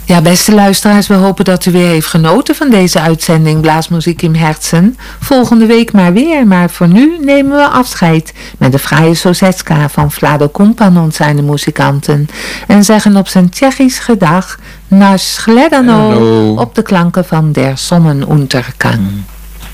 Ja, beste luisteraars, we hopen dat u weer heeft genoten van deze uitzending Blaasmuziek im Herzen. Volgende week maar weer, maar voor nu nemen we afscheid met de fraaie Sosetka van Vlado Kumpan en de muzikanten. En zeggen op zijn Tsjechisch gedag, Nasch gledano, op de klanken van der Sonnenuntergang.